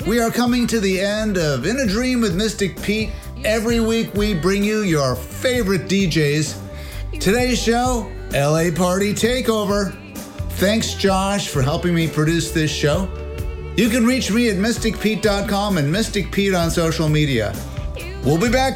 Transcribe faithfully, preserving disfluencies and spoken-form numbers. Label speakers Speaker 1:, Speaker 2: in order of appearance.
Speaker 1: we are coming to the end of In a Dream with Mystic Pete. Every week we bring you your favorite D Js. Today's show, L A Party Takeover. Thanks, Josh, for helping me produce this show. You can reach me at mystic pete dot com and Mystic Pete on social media. We'll be back